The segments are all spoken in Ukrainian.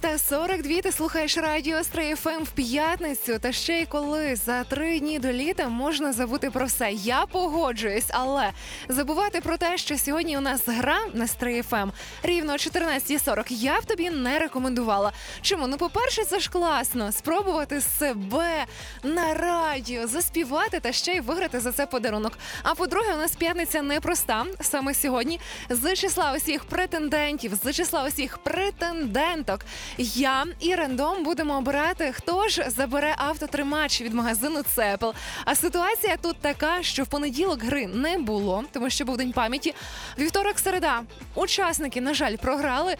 6:42, ти слухаєш радіо Стрий ФМ в п'ятницю. Та ще й коли за 3 дні до літа можна забути про все. Я погоджуюсь, але забувати про те, що сьогодні у нас гра на Стрий ФМ рівно о 14:40, я б тобі не рекомендувала. Чому? Ну, по-перше, це ж класно спробувати себе на радіо, заспівати та ще й виграти за це подарунок. А по-друге, у нас п'ятниця непроста. Саме сьогодні з числа усіх претендентів, з числа усіх претенденток, я і рандом будемо обирати, хто ж забере автотримач від магазину «Цепл». А ситуація тут така, що в понеділок гри не було, тому що був День пам'яті. Вівторок-середа учасники, на жаль, програли.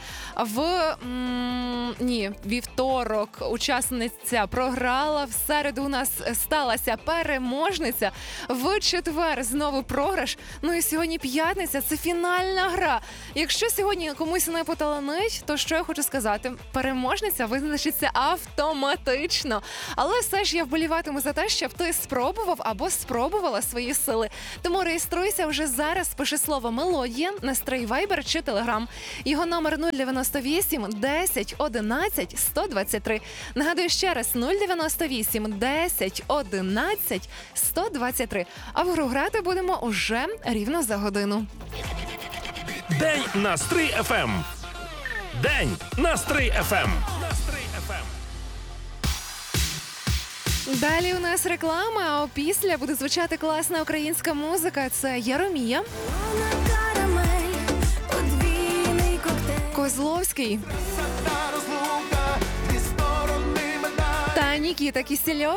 Вівторок учасниця програла, в середу у нас сталася переможниця, в четвер знову програш. Ну і сьогодні п'ятниця, це фінальна гра. Якщо сьогодні комусь не поталанить, то що я хочу сказати? Переможниця визначиться автоматично. Але все ж я вболіватиму за те, щоб ти спробував або спробувала свої сили. Тому реєструйся вже зараз, пиши слово «Мелодія» на Стрий Вайбер чи Телеграм. Його номер 098 10 11 123. Нагадую ще раз, 098 10 11 123. А в гру грати будемо уже рівно за годину. День на Стрий ФМ. День на Стрий ФМ. Далі у нас реклама, а опісля буде звучати класна українська музика. Це Яромія, Козловський та Нікіта Кісельов.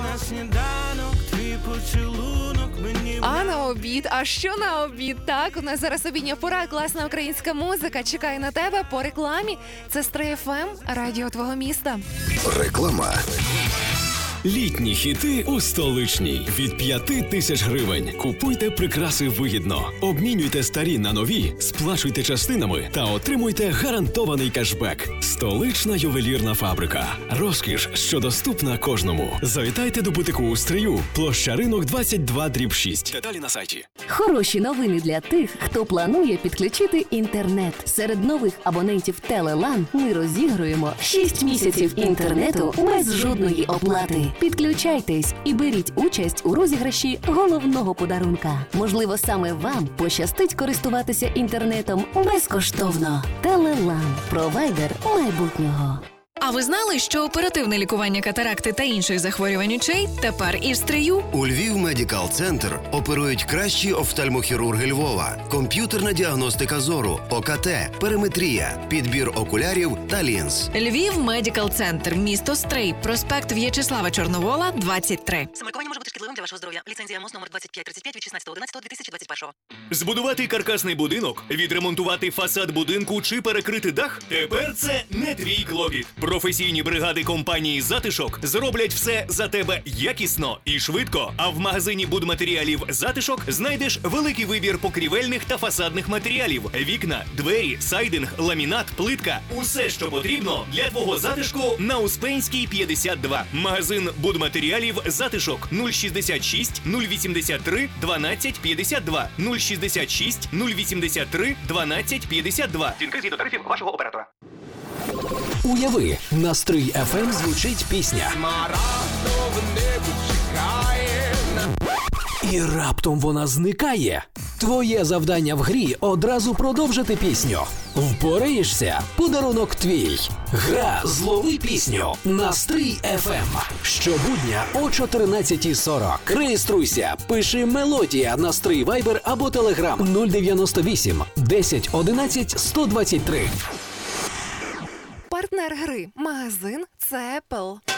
А на обід? А що на обід? Так, у нас зараз обідня пора, класна українська музика чекає на тебе по рекламі. Це Стрий ФМ, радіо твого міста. Реклама. Літні хіти у Столичній. Від 5 тисяч гривень. Купуйте прикраси вигідно. Обмінюйте старі на нові, сплачуйте частинами та отримуйте гарантований кешбек. Столична ювелірна фабрика. Розкіш, що доступна кожному. Завітайте до бутику у Стрию. Площа Ринок 22/6. Деталі на сайті. Хороші новини для тих, хто планує підключити інтернет. Серед нових абонентів Телелан ми розігруємо 6 місяців інтернету без жодної оплати. Підключайтесь і беріть участь у розіграші головного подарунка. Можливо, саме вам пощастить користуватися інтернетом безкоштовно. Телелан – провайдер майбутнього. А ви знали, що оперативне лікування катаракти та інших захворювань очей тепер і в Стрию? У Львів Медикал Центр оперують кращі офтальмохірурги Львова, комп'ютерна діагностика зору, ОКТ, периметрія, підбір окулярів та лінз. Львів Медикал Центр, місто Стрий, проспект В'ячеслава Чорновола, 23. Самолікування може бути шкідливим для вашого здоров'я. Ліцензія МОЗ номер 2535 від 16.11.2021. Збудувати каркасний будинок, відремонтувати фасад будинку чи перекрити дах? Тепер це не твій клопіт. Професійні бригади компанії «Затишок» зроблять все за тебе якісно і швидко. А в магазині будматеріалів «Затишок» знайдеш великий вибір покрівельних та фасадних матеріалів. Вікна, двері, сайдинг, ламінат, плитка. Усе, що потрібно для твого затишку на Успенській, 52. Магазин будматеріалів «Затишок» 066 083 12 52 066 083 12 52. Цінки згідно тарифів вашого оператора. Уяви, на Стрий ФМ звучить пісня. І раптом вона зникає. Твоє завдання в грі – одразу продовжити пісню. Впораєшся? Подарунок твій. Гра «Злови пісню» на Стрий ФМ. Щобудня о 14:40. Реєструйся, пиши «Мелодія» на Стрий Вайбер або Телеграм 098 10 11 123. Партнер гри – магазин «Цепл».